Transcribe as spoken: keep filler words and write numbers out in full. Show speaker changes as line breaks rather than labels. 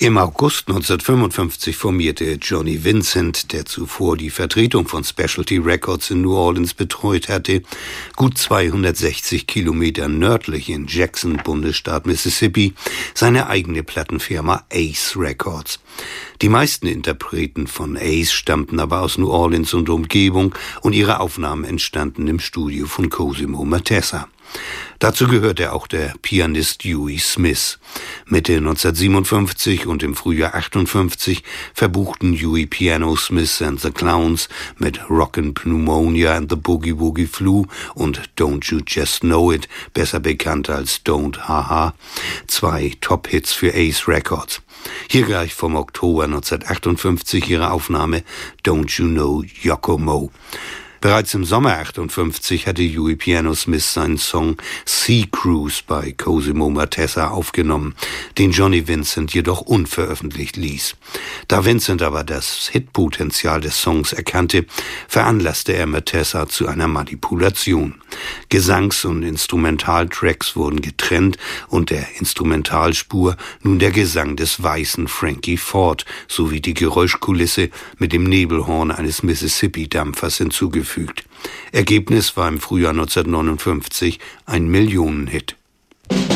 Im August neunzehnhundertfünfundfünfzig formierte Johnny Vincent, der zuvor die Vertretung von Specialty Records in New Orleans betreut hatte, gut zweihundertsechzig Kilometer nördlich in Jackson, Bundesstaat Mississippi, seine eigene Plattenfirma Ace Records. Die meisten Interpreten von Ace stammten aber aus New Orleans und Umgebung und ihre Aufnahmen entstanden im Studio von Cosimo Matessa. Dazu gehörte auch der Pianist Huey Smith. Mitte neunzehnhundertsiebenundfünfzig und im Frühjahr achtundfünfzig verbuchten Huey Piano Smith and the Clowns mit Rockin' Pneumonia and the Boogie Woogie Flu und Don't You Just Know It, besser bekannt als Don't Haha, zwei Top-Hits für Ace Records. Hier gleich vom Oktober neunzehnhundertachtundfünfzig ihre Aufnahme Don't You Know Yoko Mo. Bereits im Sommer achtundfünfzig hatte Huey Piano Smith seinen Song Sea Cruise bei Cosimo Matessa aufgenommen, den Johnny Vincent jedoch unveröffentlicht ließ. Da Vincent aber das Hitpotenzial des Songs erkannte, veranlasste er Matessa zu einer Manipulation. Gesangs- und Instrumentaltracks wurden getrennt und der Instrumentalspur nun der Gesang des weißen Frankie Ford sowie die Geräuschkulisse mit dem Nebelhorn eines Mississippi-Dampfers hinzugefügt. Ergebnis war im Frühjahr neunzehnhundertneunundfünfzig ein Millionenhit.